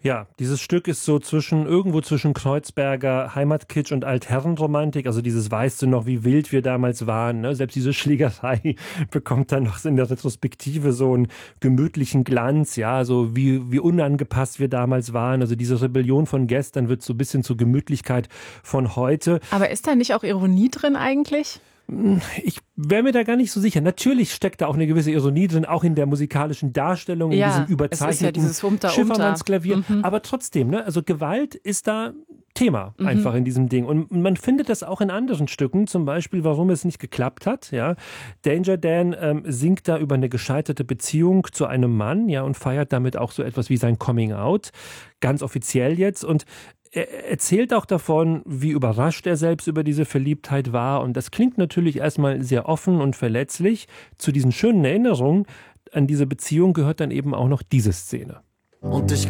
Ja, dieses Stück ist so irgendwo zwischen Kreuzberger Heimatkitsch und Altherrenromantik. Also dieses weißt du noch, wie wild wir damals waren. Ne? Selbst diese Schlägerei bekommt dann noch in der Retrospektive so einen gemütlichen Glanz. Ja, so wie unangepasst wir damals waren. Also diese Rebellion von gestern wird so ein bisschen zur Gemütlichkeit von heute. Aber ist da nicht auch Ironie drin eigentlich? Ich wäre mir da gar nicht so sicher. Natürlich steckt da auch eine gewisse Ironie drin, auch in der musikalischen Darstellung, in diesem überzeichneten Schiffermannsklavier. Aber trotzdem, ne? Also Gewalt ist da Thema einfach in diesem Ding. Und man findet das auch in anderen Stücken, zum Beispiel, warum es nicht geklappt hat. Ja? Danger Dan singt da über eine gescheiterte Beziehung zu einem Mann, ja, und feiert damit auch so etwas wie sein Coming Out, ganz offiziell jetzt. Und er erzählt auch davon, wie überrascht er selbst über diese Verliebtheit war. Und das klingt natürlich erstmal sehr offen und verletzlich. Zu diesen schönen Erinnerungen an diese Beziehung gehört dann eben auch noch diese Szene. Und ich